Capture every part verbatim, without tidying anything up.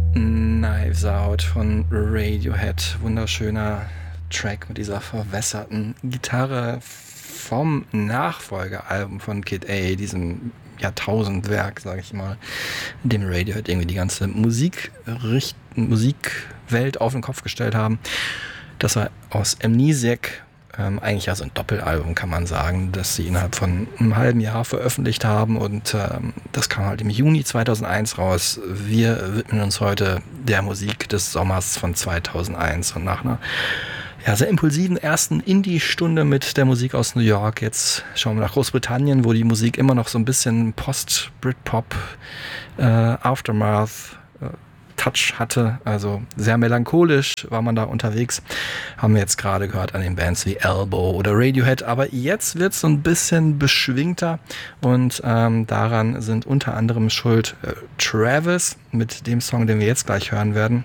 Knives Out von Radiohead. Wunderschöner Track mit dieser verwässerten Gitarre vom Nachfolgealbum von Kid A, diesem Jahrtausendwerk, sage ich mal, in dem Radiohead irgendwie die ganze Musikricht- Musikwelt auf den Kopf gestellt haben. Das war aus Amnesiac, ähm, eigentlich ja so ein Doppelalbum, kann man sagen, das sie innerhalb von einem halben Jahr veröffentlicht haben, und ähm, das kam halt im Juni zweitausendeins raus. Wir widmen uns heute der Musik des Sommers von zweitausendeins, und nach einer ja, sehr impulsiven ersten Indie-Stunde mit der Musik aus New York. Jetzt schauen wir nach Großbritannien, wo die Musik immer noch so ein bisschen Post-Britpop, äh, Aftermath, äh, Touch hatte. Also sehr melancholisch war man da unterwegs. Haben wir jetzt gerade gehört an den Bands wie Elbow oder Radiohead. Aber jetzt wird es so ein bisschen beschwingter, und ähm, daran sind unter anderem schuld äh, Travis mit dem Song, den wir jetzt gleich hören werden.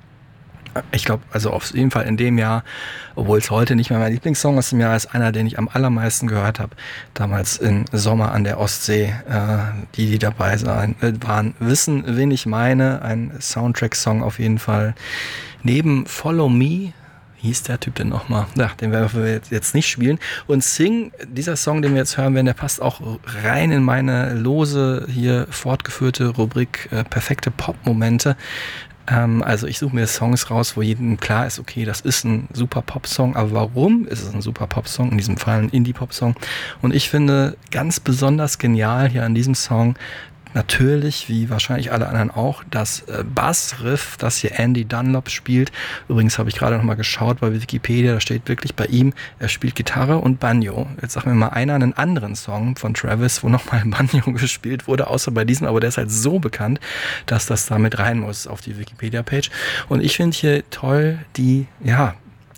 Ich glaube, also auf jeden Fall in dem Jahr, obwohl es heute nicht mehr mein Lieblingssong aus dem Jahr ist, einer, den ich am allermeisten gehört habe, damals im Sommer an der Ostsee. Äh, die, die dabei sein, äh, waren, wissen, wen ich meine. Ein Soundtrack-Song auf jeden Fall. Neben Follow Me, hieß der Typ denn nochmal? Ja, den werden wir jetzt nicht spielen. Und Sing, dieser Song, den wir jetzt hören werden, der passt auch rein in meine lose hier fortgeführte Rubrik äh, perfekte Pop-Momente. Also ich suche mir Songs raus, wo jedem klar ist, okay, das ist ein super Pop-Song, aber warum ist es ein super Pop-Song? In diesem Fall ein Indie-Pop-Song. Und ich finde ganz besonders genial hier an diesem Song, natürlich, wie wahrscheinlich alle anderen auch, das äh, Bassriff, das hier Andy Dunlop spielt. Übrigens habe ich gerade noch mal geschaut bei Wikipedia, da steht wirklich bei ihm, er spielt Gitarre und Banjo. Jetzt sag mir mal einer einen anderen Song von Travis, wo nochmal Banjo gespielt wurde, außer bei diesem, aber der ist halt so bekannt, dass das da mit rein muss auf die Wikipedia-Page. Und ich finde hier toll die, ja,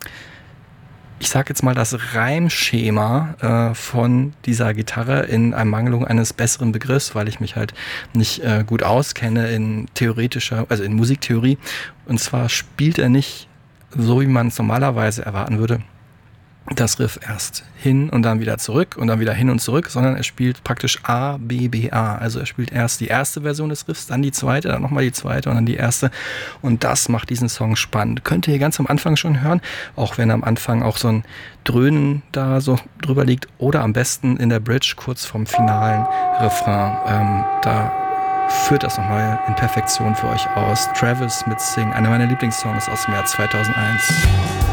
ich sage jetzt mal das Reimschema äh, von dieser Gitarre in Ermangelung eines besseren Begriffs, weil ich mich halt nicht äh, gut auskenne in theoretischer, also in Musiktheorie. Und zwar spielt er nicht so, wie man es normalerweise erwarten würde, das Riff erst hin und dann wieder zurück und dann wieder hin und zurück, sondern er spielt praktisch A, B, B, A. Also er spielt erst die erste Version des Riffs, dann die zweite, dann nochmal die zweite und dann die erste. Und das macht diesen Song spannend. Könnt ihr hier ganz am Anfang schon hören, auch wenn am Anfang auch so ein Dröhnen da so drüber liegt, oder am besten in der Bridge kurz vom finalen Refrain. Ähm, da führt das nochmal in Perfektion für euch aus. Travis mit Sing, einer meiner Lieblingssongs aus dem Jahr zweitausendeins.